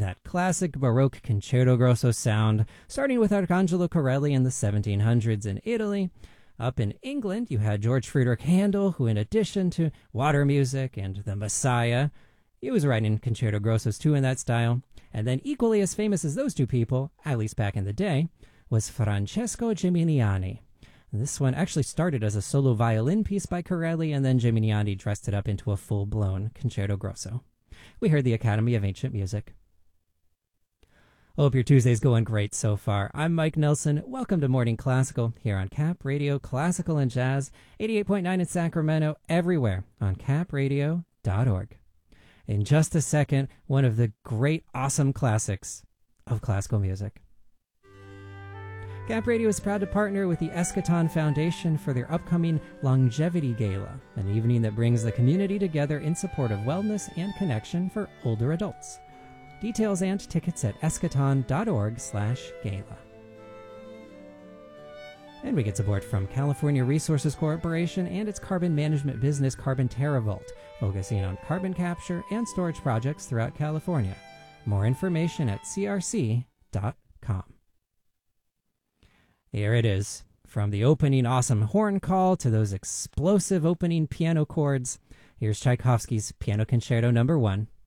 that classic Baroque concerto grosso sound, starting with Arcangelo Corelli in the 1700s in Italy. Up in England, you had George Friedrich Handel, who in addition to Water Music and The Messiah, he was writing concerto grossos too in that style. And then equally as famous as those two people, at least back in the day, was Francesco Gimignani. This one actually started as a solo violin piece by Corelli, and then Gimignani dressed it up into a full-blown concerto grosso. We heard the Academy of Ancient Music. Hope your Tuesday's going great so far. I'm Mike Nelson. Welcome to Morning Classical here on Cap Radio Classical and Jazz, 88.9 in Sacramento, everywhere on capradio.org. In just a second, one of the great, awesome classics of classical music. Cap Radio is proud to partner with the Eschaton Foundation for their upcoming Longevity Gala, an evening that brings the community together in support of wellness and connection for older adults. Details and tickets at eschaton.org/gala. And we get support from California Resources Corporation and its carbon management business Carbon TerraVault, focusing on carbon capture and storage projects throughout California. More information at crc.com. Here it is. From the opening awesome horn call to those explosive opening piano chords, here's Tchaikovsky's Piano Concerto No. 1